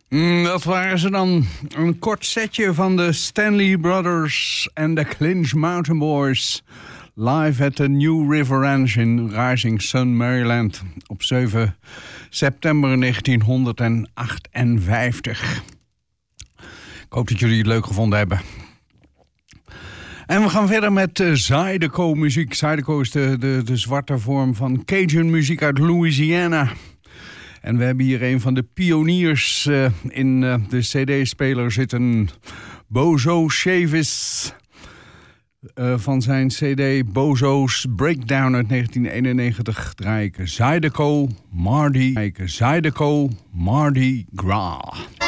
Dat waren ze dan. Een kort setje van de Stanley Brothers en de Clinch Mountain Boys. Live at the New River Ranch in Rising Sun, Maryland. Op 7 september 1958. Ik hoop dat jullie het leuk gevonden hebben. En we gaan verder met Zydeco muziek. Zydeco is de zwarte vorm van Cajun muziek uit Louisiana. En we hebben hier een van de pioniers in de cd-speler zitten. Bozo Chavis. Van zijn cd Bozo's Breakdown uit 1991 draai ik Zydeco Mardi Gras.